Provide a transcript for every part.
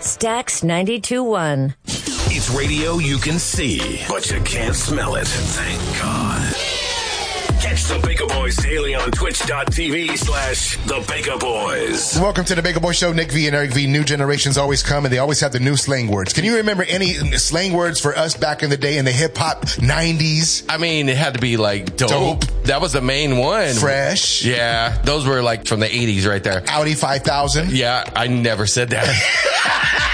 Stax 92.1. It's radio you can see, but you can't smell it. Thank God. Catch the Baker Boys daily on twitch.tv/The Baker Boys. Welcome to the Baker Boys Show. Nick V and Eric V. New generations always come, and they always have the new slang words. Can you remember any slang words for us back in the day in the hip-hop 90s? I mean, it had to be like dope. That was the main one. Fresh. Yeah, those were like from the 80s right there. Audi 5000. Yeah, I never said that.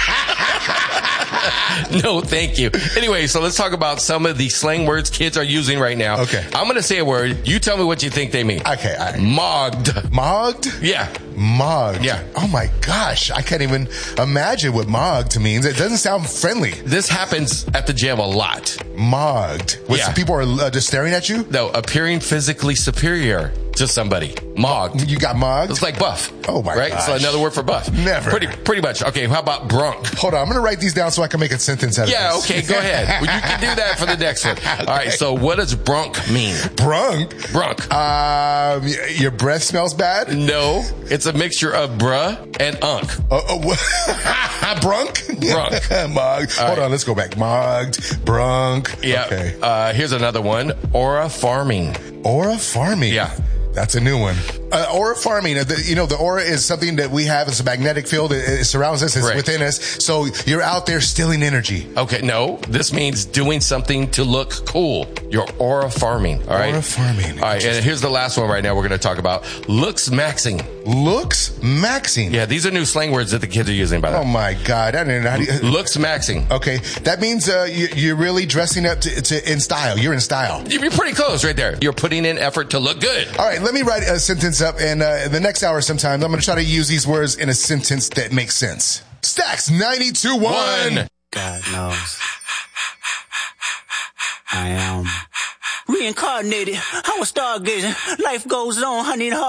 No, thank you. Anyway, so let's talk about some of the slang words kids are using right now. Okay. I'm going to say a word. You tell me what you think they mean. Okay. Mogged. Mogged? Yeah. Mogged. Yeah. Oh my gosh. I can't even imagine what mogged means. It doesn't sound friendly. This happens at the gym a lot. Mogged. Yeah. People are just staring at you? No, appearing physically superior to somebody. Mogged. You got mogged? It's like buff. Oh my right? gosh. So another word for buff. Never. Pretty much. Okay, how about brunk? Hold on. I'm going to write these down so I can make a sentence out of Yeah, this. okay, go ahead. Well, you can do that for the next one. All right, so what does brunk mean? Brunk? Brunk. Your breath smells bad? No, it's a mixture of bruh and unk. Brunk? Brunk. Mogged. Hold on, let's go back. Mogged, brunk. Yeah. Okay. Here's another one. Aura farming. Aura farming. Yeah. That's a new one. Aura farming, the aura is something that we have. It's a magnetic field. It surrounds us. It's right. within us. So you're out there stealing energy. Okay, no. This means doing something to look cool. You're aura farming. All right. Aura farming. All right, and here's the last one right now we're going to talk about. Looks maxing. Looks maxing. Yeah, these are new slang words that the kids are using, by the way. Oh my God. I didn't know how do you... Looks maxing. Okay. That means you're really dressing up in style. You're in style. You're pretty close right there. You're putting in effort to look good. All right, let me write a sentence up, and the next hour sometime, I'm going to try to use these words in a sentence that makes sense. Stax 92.1. God knows. I am reincarnated. I was stargazing. Life goes on, honey.